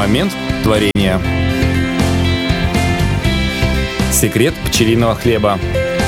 момент творения. Секрет пчелиного хлеба.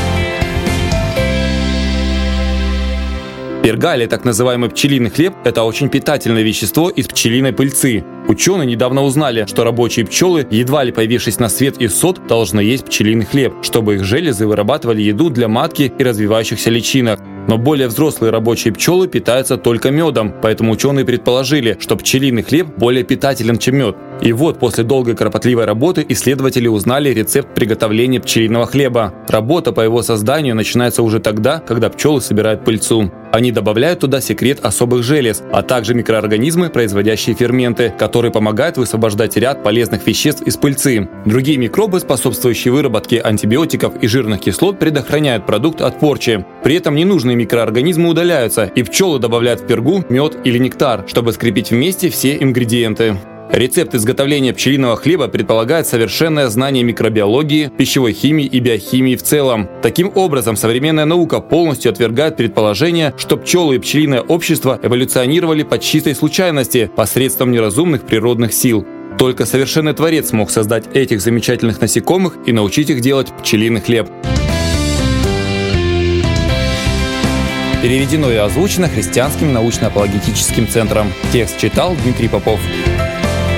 Перга, или так называемый пчелиный хлеб, это очень питательное вещество из пчелиной пыльцы. Ученые недавно узнали, что рабочие пчелы, едва ли появившись на свет из сот, должны есть пчелиный хлеб, чтобы их железы вырабатывали еду для матки и развивающихся личинок. Но более взрослые рабочие пчелы питаются только медом, поэтому ученые предположили, что пчелиный хлеб более питателен, чем мед. И вот после долгой кропотливой работы исследователи узнали рецепт приготовления пчелиного хлеба. Работа по его созданию начинается уже тогда, когда пчелы собирают пыльцу. Они добавляют туда секрет особых желез, а также микроорганизмы, производящие ферменты, которые помогают высвобождать ряд полезных веществ из пыльцы. Другие микробы, способствующие выработке антибиотиков и жирных кислот, предохраняют продукт от порчи. При этом ненужные микроорганизмы удаляются, и пчелы добавляют в пергу мед или нектар, чтобы скрепить вместе все ингредиенты. Рецепт изготовления пчелиного хлеба предполагает совершенное знание микробиологии, пищевой химии и биохимии в целом. Таким образом, современная наука полностью отвергает предположение, что пчелы и пчелиное общество эволюционировали по чистой случайности посредством неразумных природных сил. Только совершенный Творец смог создать этих замечательных насекомых и научить их делать пчелиный хлеб. Переведено и озвучено Христианским научно-апологетическим центром. Текст читал Дмитрий Попов.